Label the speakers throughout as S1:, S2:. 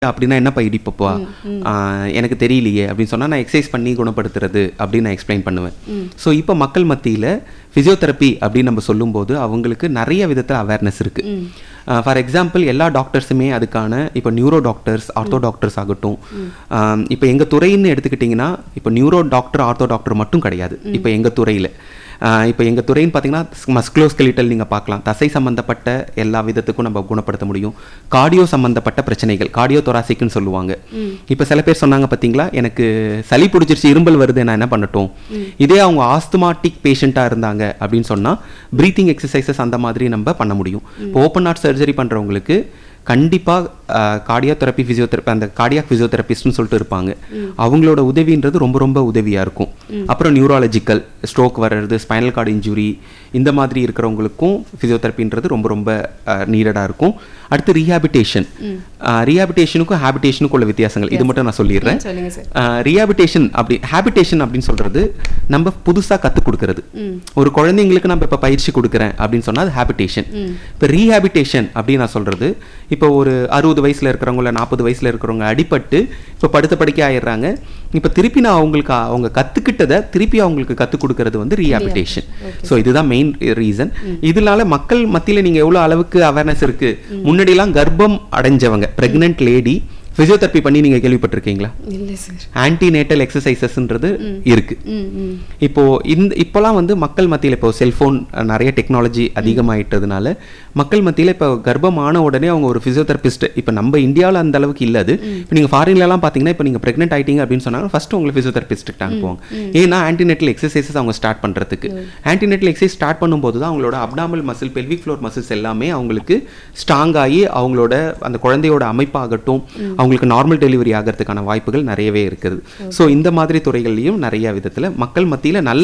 S1: அப்படின்னா என்னப்பா இடிப்பப்பா எனக்கு தெரியலையே அப்படின்னு சொன்னால் நான் எக்ஸசைஸ் பண்ணி குணப்படுத்துறது அப்படின்னு நான் எக்ஸ்பிளைன் பண்ணுவேன். ஸோ இப்போ மக்கள் மத்தியில் ஃபிசியோதெரப்பி அப்படின்னு நம்ம சொல்லும்போது அவங்களுக்கு நிறைய விதத்தில் அவேர்னஸ் இருக்குது. ஃபார் எக்ஸாம்பிள் எல்லா டாக்டர்ஸுமே அதுக்கான இப்போ நியூரோ டாக்டர்ஸ், ஆர்த்தோ டாக்டர்ஸ் ஆகட்டும், இப்போ எங்கள் துறைன்னு எடுத்துக்கிட்டிங்கன்னா இப்போ நியூரோ டாக்டர், ஆர்த்தோ டாக்டர் மட்டும் கிடையாது. இப்போ எங்கள் துறையில் இப்போ எங்கள் துறைன்னு பார்த்தீங்கன்னா மஸ்குலோஸ்கெலிட்டல் நீங்கள் பார்க்கலாம், தசை சம்மந்தப்பட்ட எல்லா விதத்துக்கும் நம்ம குணப்படுத்த முடியும். கார்டியோ சம்மந்தப்பட்ட பிரச்சனைகள், கார்டியோ தொராசிக்னு சொல்லுவாங்க. இப்போ சில பேர் சொன்னாங்க பார்த்தீங்களா, எனக்கு சளி பிடிச்சிருச்சு, இரும்பல் வருது, நான் என்ன பண்ணட்டும். இதே அவங்க ஆஸ்துமாட்டிக் பேஷண்ட்டாக இருந்தாங்க அப்படின்னு சொன்னால் ப்ரீத்திங் எக்ஸசைசஸ் அந்த மாதிரி நம்ம பண்ண முடியும். இப்போ ஓப்பன் ஹார்ட் சர்ஜரி பண்ணுறவங்களுக்கு கண்டிப்பாக கார்டியா தெரப்பி, ஃபிசியோதெரப்பி, அந்த கார்டியாக் ஃபிசியோதெரபிஸ்ட்னு சொல்லிட்டு இருப்பாங்க. அவங்களோட உதவின்றது ரொம்ப ரொம்ப உதவியாக இருக்கும். அப்புறம் நியூராலஜிக்கல், ஸ்ட்ரோக் வர்றது, ஸ்பைனல் கார்டு இன்ஜுரி, இந்த மாதிரி இருக்கிறவங்களுக்கும் ஃபிசியோதெரப்பின்றது ரொம்ப ரொம்ப நீடடாக இருக்கும். அடுத்து ரீஹாபிட்டேஷன். ரீஹாபிட்டேஷனுக்கும் ஹேபிட்டேஷனுக்கும் உள்ள வித்தியாசங்கள் இது மட்டும் நான் சொல்லிடுறேன். ரீஹாபிட்டேஷன் ஹேபிட்டேஷன் அப்படின்னு சொல்கிறது நம்ம புதுசாக கற்றுக் கொடுக்கறது. ஒரு குழந்தைங்களுக்கு நம்ம இப்போ பயிற்சி கொடுக்குறேன் அப்படின்னு சொன்னால் அது ஹேபிட்டேஷன். இப்போ ரீஹாபிட்டேஷன் அப்படின்னு நான் சொல்கிறது, இப்போ ஒரு 60 வயசில் இருக்கிறவங்க இல்லை 40 வயசில் இருக்கிறவங்க அடிபட்டு இப்போ படுத்த படுக்கை ஆயிடுறாங்க. இப்போ திருப்பி நான் அவங்களுக்கு அவங்க கற்றுக்கிட்டதை திருப்பி அவங்களுக்கு கற்றுக் கொடுக்கறது வந்து ரீஹாபிட்டேஷன். ஸோ இதுதான் மெயின் ரீசன். இதனால மக்கள் மத்தியில் நீங்கள் எவ்வளோ அளவுக்கு அவேர்னஸ் இருக்குது. முன்னாடிலாம் கர்ப்பம் அடைஞ்சவங்க, பிரெக்னென்ட் லேடி ஃபிசியோதெரப்பி பண்ணி நீங்க கேள்விப்பட்டிருக்கீங்களா?
S2: இல்லை சார்.
S1: ஆன்டிநேட்டல் எக்ஸசைசஸ்ன்றது இருக்கு. இப்போலாம் வந்து மக்கள் மத்தியில் இப்போ செல்ஃபோன் நிறைய டெக்னாலஜி அதிகமாயிட்டதுனால மக்கள் மத்தியில் இப்போ கர்ப்பமான உடனே அவங்க ஒரு ஃபிசியோதெரபிஸ்ட், இப்போ நம்ம இந்தியாவில் அந்த அளவுக்கு இல்லை அது. இப்போ நீங்கள் ஃபாரின்லலாம் பார்த்தீங்கன்னா இப்போ நீங்கள் ப்ரெக்னென்ட் ஆகிட்டீங்க அப்படின்னு சொன்னாங்க ஃபர்ஸ்ட் உங்களை ஃபிசியோதெரபிஸ்ட்டுக்கு அனுப்புவாங்க. ஏன்னா ஆன்டிநேட்டல் எக்ஸசைசஸ் அவங்க ஸ்டார்ட் பண்ணுறதுக்கு. ஆன்டிநேட்டல் எக்ஸசைஸ் ஸ்டார்ட் பண்ணும்போது தான் அவங்களோட அப்டாமல் மசில், பெல்விக் ஃப்ளோர் மசில்ஸ் எல்லாமே அவங்களுக்கு ஸ்ட்ராங் ஆகி அவங்களோட அந்த குழந்தையோட அமைப்பாகட்டும் அவங்களுக்கு நார்மல் டெலிவரி ஆகிறதுக்கான வாய்ப்புகள் நிறையவே இருக்குது. ஸோ இந்த மாதிரி துறைகள்லையும் நிறைய விதத்தில் மக்கள் மத்தியில் நல்ல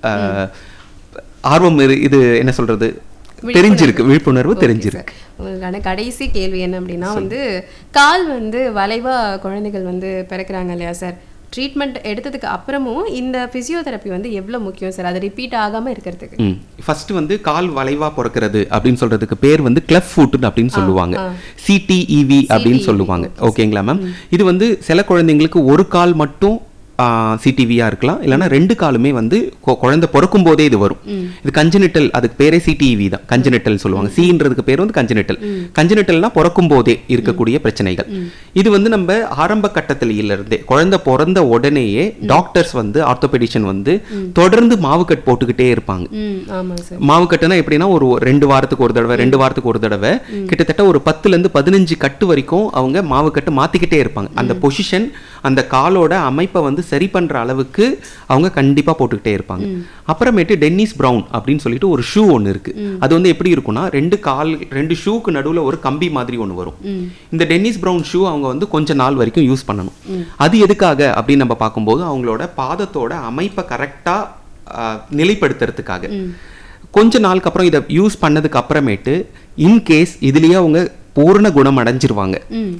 S1: ஆர்வம் இது என்ன சொல்றது தெரிஞ்சிருக்கு, விழிப்புணர்வு தெரிஞ்சிருக்கு.
S2: உங்களுக்கான கடைசி கேள்வி என்ன அப்படின்னா வந்து கால் வந்து வளைவா குழந்தைகள் வந்து பிறக்கிறாங்க இல்லையா சார், ட்ரீட்மெண்ட் எடுத்ததுக்கு அப்புறமும் இந்த ஃபிசியோதெரப்பி வந்து எவ்வளோ முக்கியம் சார், அது ரிப்பீட் ஆகாமல் இருக்கிறதுக்கு?
S1: ஃபர்ஸ்ட் வந்து கால் வளைவா பிறக்கிறது அப்படின்னு சொல்றதுக்கு பேர் வந்து கிளப் ஃபுட் அப்படின்னு சொல்லுவாங்க, சிடிஇவி அப்படின்னு சொல்லுவாங்க. ஓகேங்களா மேம்? இது வந்து சில குழந்தைங்களுக்கு ஒரு கால் மட்டும் சிடிவியா இருக்கலாம், இல்லைன்னா 2 காலுமே வந்து குழந்தை பிறக்கும் போதே இது வரும். இது கஞ்சனிட்டல், அதுக்கு பேரே சிடிவி தான், கஞ்சனிட்டல் சொல்லுவாங்க. சின்றதுக்கு பேர் வந்து கஞ்சனிட்டல். கஞ்சனிட்டல்னா பிறக்கும் போதே இருக்கக்கூடிய பிரச்சனைகள். இது வந்து நம்ம ஆரம்ப கட்டத்தில இருந்தே குழந்தை பிறந்த உடனேயே டாக்டர்ஸ் வந்து ஆர்த்தோபெடிஷன் வந்து தொடர்ந்து மாவுக்கட்டு போட்டுக்கிட்டே இருப்பாங்க. மாவுக்கட்டுனா எப்படின்னா ஒரு 2 வாரத்துக்கு ஒரு தடவை, 2 வாரத்துக்கு ஒரு தடவை, கிட்டத்தட்ட ஒரு 10லேருந்து 15 கட்டு வரைக்கும் அவங்க மாவுக்கட்டு மாத்திக்கிட்டே இருப்பாங்க. அந்த பொசிஷன், அந்த காலோட அமைப்பை வந்து சரி பண்ற அளவுக்கு அவங்க கண்டிப்பா போட்டுக்கிட்டே இருப்பாங்க. அப்புறமேட்டு டென்னிஸ் பிரவுன் அப்படின்னு சொல்லிட்டு ஒரு ஷூ ஒன்று இருக்கு. அது வந்து எப்படி இருக்கும்னா 2 ஷூக்கு நடுவில் ஒரு கம்பி மாதிரி ஒன்று வரும். இந்த டென்னிஸ் பிரவுன் ஷூ அவங்க வந்து கொஞ்ச நாள் வரைக்கும் யூஸ் பண்ணணும். அது எதுக்காக அப்படின்னு நம்ம பார்க்கும்போது அவங்களோட பாதத்தோட அமைப்பை கரெக்டா நிலைப்படுத்துறதுக்காக. கொஞ்ச நாளுக்கு அப்புறம் இதை யூஸ் பண்ணதுக்கு அப்புறமேட்டு இன்கேஸ் இதுலயே அவங்க பூர்ண குணம் அடைஞ்சிருவாங்க,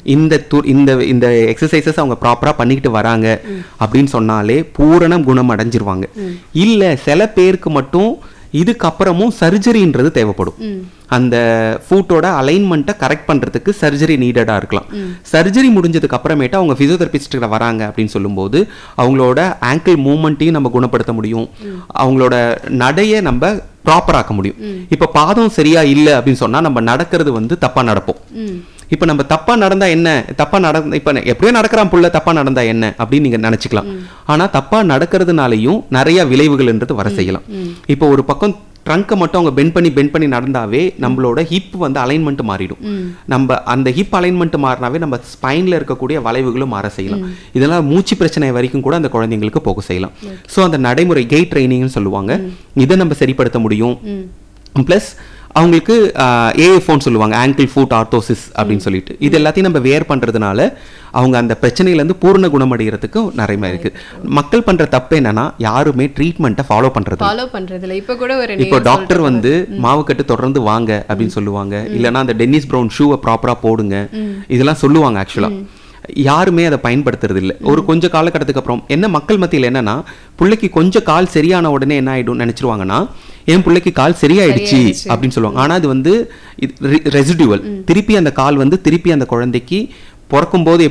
S1: இந்த எக்ஸசைசஸ் அவங்க ப்ராப்பரா பண்ணிக்கிட்டு வராங்க அப்படின்னு சொன்னாலே பூரணம் குணம் அடைஞ்சிருவாங்க. இல்ல சில பேருக்கு மட்டும் இதுக்கப்புறமும் சர்ஜரின்றது தேவைப்படும். அந்த ஃபுட்டோட அலைன்மெண்ட்டை கரெக்ட் பண்றதுக்கு சர்ஜரி நீடடா இருக்கலாம். சர்ஜரி முடிஞ்சதுக்கு அப்புறமேட்டு அவங்க ஃபிசியோதெரபிஸ்ட் வராங்க அப்படின்னு சொல்லும்போது அவங்களோட ஆங்கிள் மூவ்மெண்ட்டையும் நம்ம குணப்படுத்த முடியும், அவங்களோட நடையை நம்ம ப்ராப்பர் ஆக்க முடியும். இப்ப பாதம் சரியா இல்லை அப்படின்னு சொன்னா நம்ம நடக்கிறது வந்து தப்பா நடப்போம். இப்ப நம்ம தப்பா நடந்தா என்ன, தப்பா இப்ப எப்படியோ நடக்கிறான் புள்ள, தப்பா நடந்தா என்ன அப்படின்னு நீங்க நினைச்சுக்கலாம். ஆனா தப்பா நடக்கிறதுனாலையும் நிறைய விளைவுகள்ன்றது வர செய்யலாம். இப்போ ஒரு பக்கம் ட்ரங்கை மட்டும் அவங்க பெண்ட் பண்ணி நடந்தாவே நம்மளோட ஹிப் வந்து அலைன்மெண்ட் மாறிடும். நம்ம அந்த ஹிப் அலைன்மெண்ட் மாறினாவே நம்ம ஸ்பைன்ல இருக்கக்கூடிய வளைவுகளும் மாற செய்யலாம். இதெல்லாம் மூச்சு பிரச்சனை வரைக்கும் கூட அந்த குழந்தைங்களுக்கு போக செய்யலாம். ஸோ அந்த நடைமுறை கெயிட் ட்ரைனிங்னு சொல்லுவாங்க, இதை நம்ம சரிப்படுத்த முடியும். பிளஸ் அவங்களுக்கு ஏஎஃப்ஓன்னு சொல்லுவாங்க, ஆங்கிள் ஃபுட் ஆர்த்தோசிஸ் அப்படின்னு சொல்லிட்டு. இது எல்லாத்தையும் நம்ம வேர் பண்றதுனால அவங்க அந்த பிரச்சனையிலேருந்து பூர்ண குணமடைகிறதுக்கு நிறைய இருக்கு. மக்கள் பண்ற தப்பு என்னன்னா யாருமே ட்ரீட்மெண்ட்டை ஃபாலோ பண்றதில்ல. இப்போ டாக்டர் வந்து மாவுக்கட்டு தொடர்ந்து வாங்க அப்படின்னு சொல்லுவாங்க, இல்லைன்னா அந்த டென்னிஸ் பிரவுன் ஷூவை ப்ராப்பரா போடுங்க இதெல்லாம் சொல்லுவாங்க. ஆக்சுவலா யாருமே அதை பயன்படுத்துறது இல்லை. ஒரு கொஞ்சம் காலகட்டத்துக்கு அப்புறம் என்ன மக்கள் மத்தியில் என்னன்னா பிள்ளைக்கு கொஞ்சம் கால் சரியான உடனே என்ன ஆயிடும் நினைச்சிருவாங்கன்னா என் பிள்ளைக்கு கால் சரியாயிடுச்சு அப்படின்னு சொல்லுவாங்க. ஆனா அது வந்து ரெசிடுவல், திருப்பி அந்த கால் வந்து திருப்பி அந்த குழந்தைக்கு பிறக்கும் போது